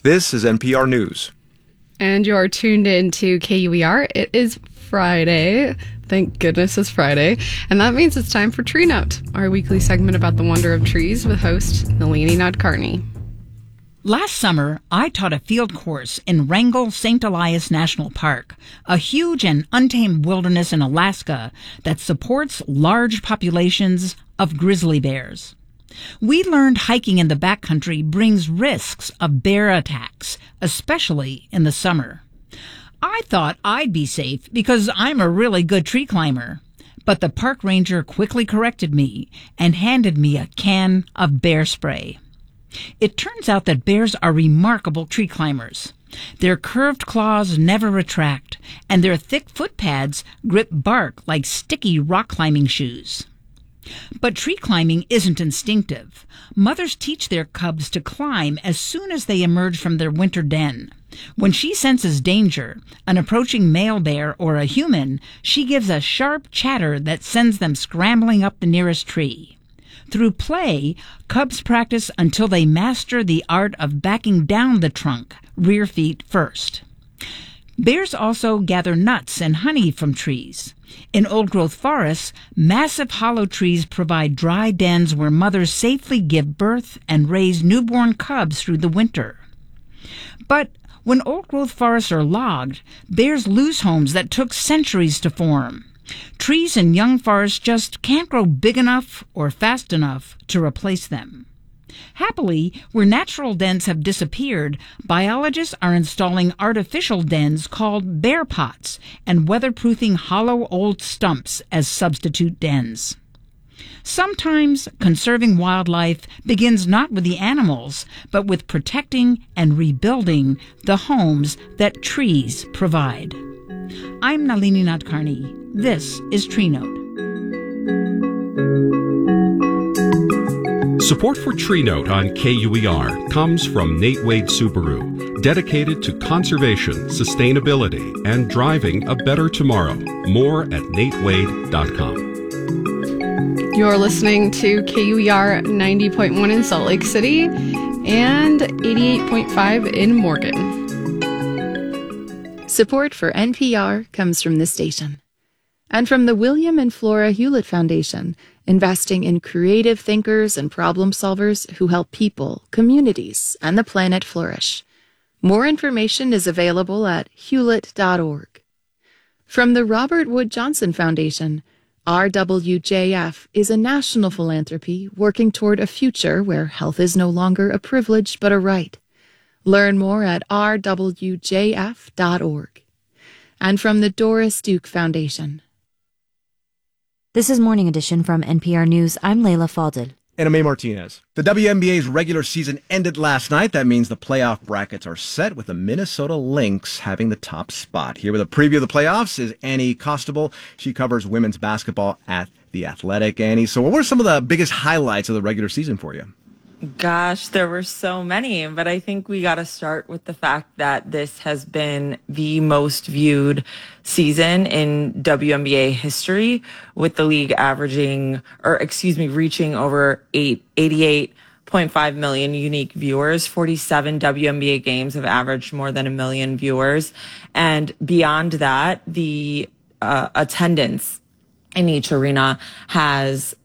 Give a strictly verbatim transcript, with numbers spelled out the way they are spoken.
This is N P R News. And you're tuned in to K U E R. It is Friday. Thank goodness it's Friday. And that means it's time for Tree Note, our weekly segment about the wonder of trees with host Nalini Nadkarni. Last summer, I taught a field course in Wrangell Saint Elias National Park, a huge and untamed wilderness in Alaska that supports large populations of grizzly bears. We learned hiking in the backcountry brings risks of bear attacks, especially in the summer. I thought I'd be safe because I'm a really good tree climber, but the park ranger quickly corrected me and handed me a can of bear spray. It turns out that bears are remarkable tree climbers. Their curved claws never retract, and their thick foot pads grip bark like sticky rock climbing shoes. But tree climbing isn't instinctive. Mothers teach their cubs to climb as soon as they emerge from their winter den. When she senses danger, an approaching male bear or a human, she gives a sharp chatter that sends them scrambling up the nearest tree. Through play, cubs practice until they master the art of backing down the trunk, rear feet first. Bears also gather nuts and honey from trees. In old-growth forests, massive hollow trees provide dry dens where mothers safely give birth and raise newborn cubs through the winter. But when old-growth forests are logged, bears lose homes that took centuries to form. Trees in young forests just can't grow big enough or fast enough to replace them. Happily, where natural dens have disappeared, biologists are installing artificial dens called bear pots and weatherproofing hollow old stumps as substitute dens. Sometimes conserving wildlife begins not with the animals, but with protecting and rebuilding the homes that trees provide. I'm Nalini Nadkarni. This is Tree Note. Support for Tree Note on K U E R comes from Nate Wade Subaru, dedicated to conservation, sustainability, and driving a better tomorrow. More at nate wade dot com. You're listening to K U E R ninety point one in Salt Lake City and eighty-eight point five in Morgan. Support for N P R comes from this station and from the William and Flora Hewlett Foundation, investing in creative thinkers and problem solvers who help people, communities, and the planet flourish. More information is available at hewlett dot org. From the Robert Wood Johnson Foundation, R W J F is a national philanthropy working toward a future where health is no longer a privilege but a right. Learn more at r w j f dot org. And from the Doris Duke Foundation. This is Morning Edition from N P R News. I'm Leila Fadel. And I'm May Martinez. The W N B A's regular season ended last night. That means the playoff brackets are set with the Minnesota Lynx having the top spot. Here with a preview of the playoffs is Annie Costabile. She covers women's basketball at The Athletic. Annie, so what were some of the biggest highlights of the regular season for you? Gosh, there were so many, but I think we got to start with the fact that this has been the most viewed season in W N B A history, with the league averaging, or excuse me, reaching over eight, eighty-eight point five million unique viewers. forty-seven W N B A games have averaged more than a million viewers. And beyond that, the uh, attendance in each arena has